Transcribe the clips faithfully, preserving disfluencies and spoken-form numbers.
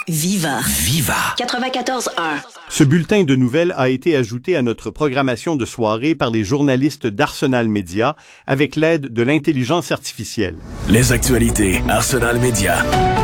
Viva. Viva. quatre-vingt-quatorze un. Ce bulletin de nouvelles a été ajouté à notre programmation de soirée par les journalistes d'Arsenal Média avec l'aide de l'intelligence artificielle. Les actualités Arsenal Média.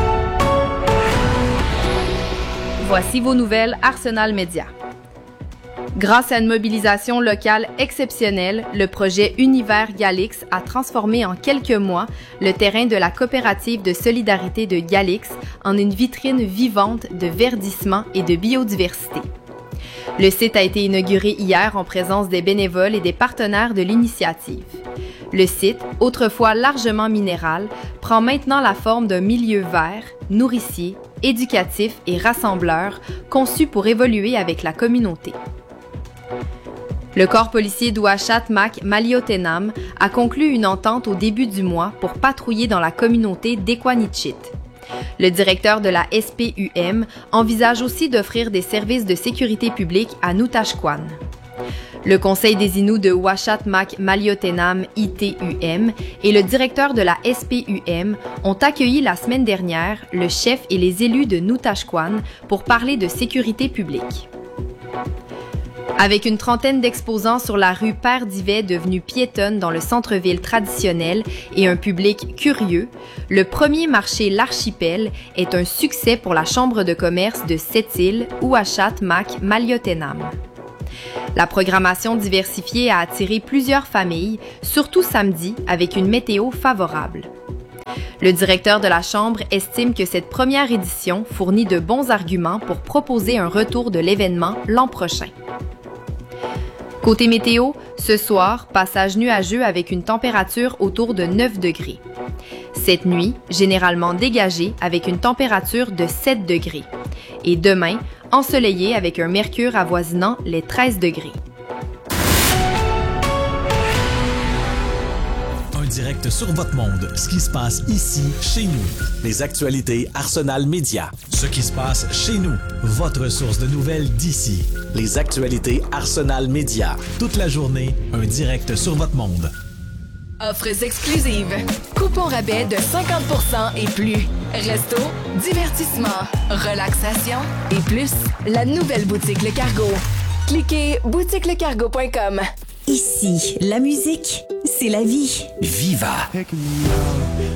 Voici vos nouvelles Arsenal Média. Grâce à une mobilisation locale exceptionnelle, le projet Univers Galix a transformé en quelques mois le terrain de la coopérative de solidarité de Galix en une vitrine vivante de verdissement et de biodiversité. Le site a été inauguré hier en présence des bénévoles et des partenaires de l'initiative. Le site, autrefois largement minéral, prend maintenant la forme d'un milieu vert, nourricier, éducatif et rassembleur, conçu pour évoluer avec la communauté. Le corps policier d'Ouachat Mak Maliotenam a conclu une entente au début du mois pour patrouiller dans la communauté d'Equanichit. Le directeur de la S P U M envisage aussi d'offrir des services de sécurité publique à Noutashquan. Le conseil des Inuits de Ouachat Mak Maliotenam I T U M et le directeur de la S P U M ont accueilli la semaine dernière le chef et les élus de Noutashquan pour parler de sécurité publique. Avec une trentaine d'exposants sur la rue Père-Divet devenue piétonne dans le centre-ville traditionnel et un public curieux, le premier marché L'Archipel est un succès pour la Chambre de commerce de Sept-Îles, Ouachat Mak Maliotenam. La programmation diversifiée a attiré plusieurs familles, surtout samedi, avec une météo favorable. Le directeur de la Chambre estime que cette première édition fournit de bons arguments pour proposer un retour de l'événement l'an prochain. Côté météo, ce soir, passage nuageux avec une température autour de neuf degrés. Cette nuit, généralement dégagée avec une température de sept degrés. Et demain, ensoleillé avec un mercure avoisinant les treize degrés. Un direct sur votre monde. Ce qui se passe ici, chez nous. Les actualités Arsenal Média. Ce qui se passe chez nous. Votre source de nouvelles d'ici. Les actualités Arsenal Média. Toute la journée, un direct sur votre monde. Offres exclusives. Coupons rabais de cinquante pour cent et plus. Resto, divertissement, relaxation et plus. La nouvelle boutique Le Cargo. Cliquez boutique le cargo point com. Ici, la musique, c'est la vie. Viva.